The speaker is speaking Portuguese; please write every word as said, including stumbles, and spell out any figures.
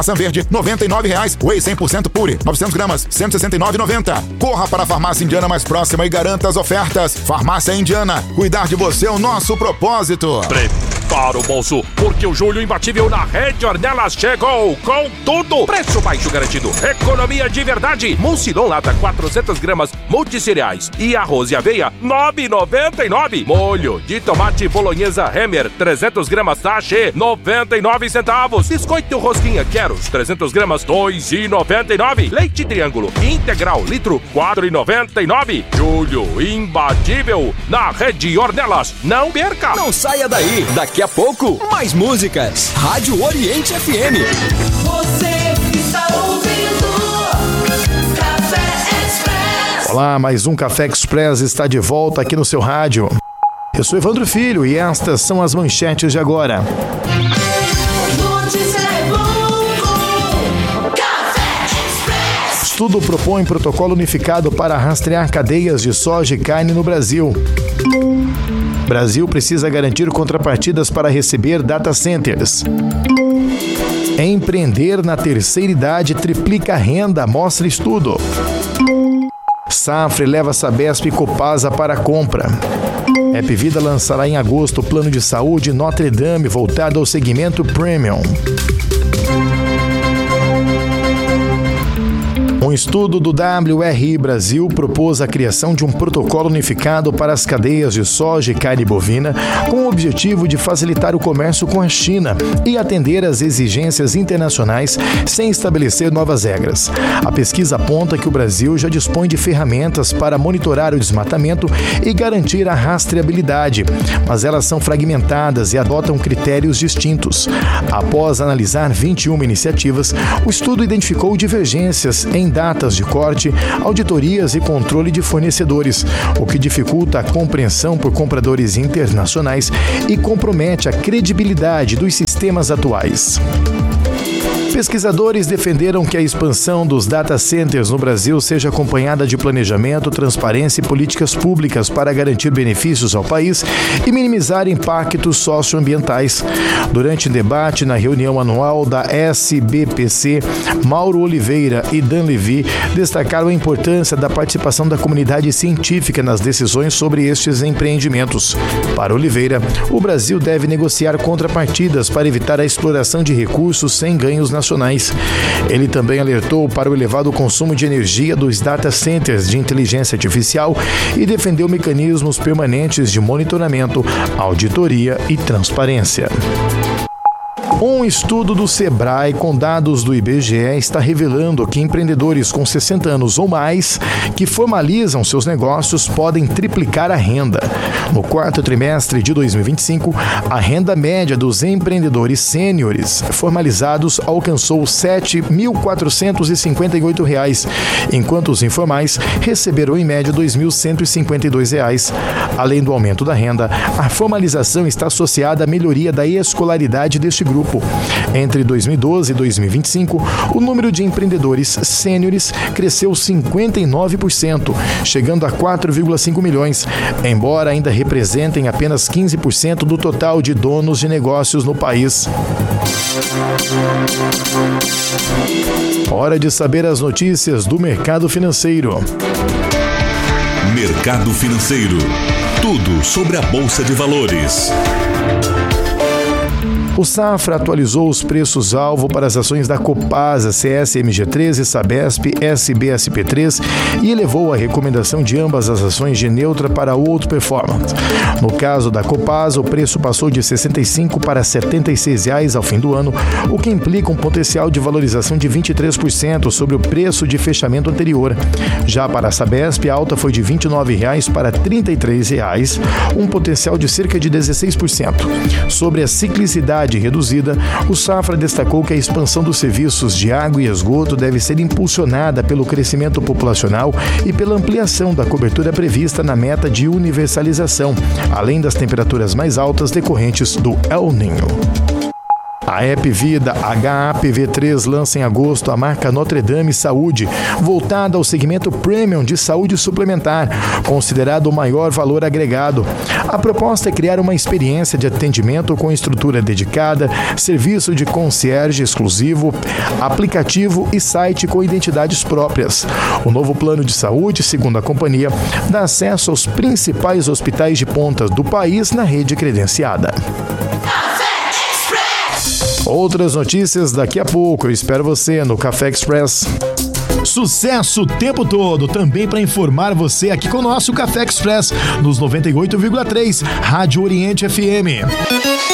Maçã verde, noventa e nove reais. Whey cem por cento pure, novecentos gramas, cento e sessenta e nove reais e noventa centavos. Corra para a farmácia indiana mais próxima e garanta as ofertas. Farmácia Indiana, cuidar de você é o nosso propósito. Prepara o bolso, porque o julho imbatível na Rede Ornelas chegou com tudo. Preço baixo garantido, economia de verdade. Mucilon lata quatrocentas gramas, multicereais e arroz e aveia, nove reais e noventa e nove centavos. Molho de tomate bolonhesa Hemmer, trezentas gramas, sachê, noventa e nove centavos. Biscoito rosquinha Queros, trezentas gramas, dois reais e noventa e nove centavos. Leite Triângulo integral, litro, quatro reais e noventa e nove centavos. Julho imbatível na Rede Ornelas. Não perca! Não saia daí, daqui a pouco, mais músicas. Rádio Oriente F M. Você está ouvindo Café Express. Olá, mais um Café Express está de volta aqui no seu rádio. Eu sou Evandro Filho e estas são as manchetes de agora. Estudo propõe protocolo unificado para rastrear cadeias de soja e carne no Brasil. Brasil precisa garantir contrapartidas para receber data centers. Empreender na terceira idade triplica a renda, mostra estudo. Safra leva Sabesp e Copasa para a compra. Epvida lançará em agosto o plano de saúde Notre Dame voltado ao segmento premium. Um estudo do W R I Brasil propôs a criação de um protocolo unificado para as cadeias de soja e carne bovina, com o objetivo de facilitar o comércio com a China e atender às exigências internacionais sem estabelecer novas regras. A pesquisa aponta que o Brasil já dispõe de ferramentas para monitorar o desmatamento e garantir a rastreabilidade, mas elas são fragmentadas e adotam critérios distintos. Após analisar vinte e uma iniciativas, o estudo identificou divergências em datas de corte, auditorias e controle de fornecedores, o que dificulta a compreensão por compradores internacionais e compromete a credibilidade dos sistemas atuais. Pesquisadores defenderam que a expansão dos data centers no Brasil seja acompanhada de planejamento, transparência e políticas públicas para garantir benefícios ao país e minimizar impactos socioambientais. Durante debate na reunião anual da S B P C, Mauro Oliveira e Dan Levy destacaram a importância da participação da comunidade científica nas decisões sobre estes empreendimentos. Para Oliveira, o Brasil deve negociar contrapartidas para evitar a exploração de recursos sem ganhos nacionais. Ele também alertou para o elevado consumo de energia dos data centers de inteligência artificial e defendeu mecanismos permanentes de monitoramento, auditoria e transparência. Um estudo do Sebrae com dados do I B G E está revelando que empreendedores com sessenta anos ou mais que formalizam seus negócios podem triplicar a renda. No quarto trimestre de dois mil e vinte e cinco, a renda média dos empreendedores sêniores formalizados alcançou sete mil quatrocentos e cinquenta e oito reais, enquanto os informais receberam em média dois mil cento e cinquenta e dois reais. Além do aumento da renda, a formalização está associada à melhoria da escolaridade deste grupo. Entre dois mil e doze e dois mil e vinte e cinco, o número de empreendedores sêniores cresceu cinquenta e nove por cento, chegando a quatro vírgula cinco milhões, embora ainda representem apenas quinze por cento do total de donos de negócios no país. Hora de saber as notícias do mercado financeiro. Mercado Financeiro. Tudo sobre a Bolsa de Valores. O Safra atualizou os preços-alvo para as ações da Copasa, C S M G treze, Sabesp, S B S P três e elevou a recomendação de ambas as ações de neutra para outro performance. No caso da Copasa, o preço passou de sessenta e cinco para setenta e seis reais ao fim do ano, o que implica um potencial de valorização de vinte e três por cento sobre o preço de fechamento anterior. Já para a Sabesp, a alta foi de vinte e nove reais para trinta e três reais, um potencial de cerca de dezesseis por cento. Sobre a ciclicidade reduzida, o Safra destacou que a expansão dos serviços de água e esgoto deve ser impulsionada pelo crescimento populacional e pela ampliação da cobertura prevista na meta de universalização, além das temperaturas mais altas decorrentes do El Niño. A Hapvida H P V três lança em agosto a marca Notre Dame Saúde, voltada ao segmento premium de saúde suplementar, considerado o maior valor agregado. A proposta é criar uma experiência de atendimento com estrutura dedicada, serviço de concierge exclusivo, aplicativo e site com identidades próprias. O novo plano de saúde, segundo a companhia, dá acesso aos principais hospitais de ponta do país na rede credenciada. Outras notícias daqui a pouco. Eu espero você no Café Express. Sucesso o tempo todo, também para informar você aqui com o nosso Café Express, nos noventa e oito vírgula três, Rádio Oriente F M.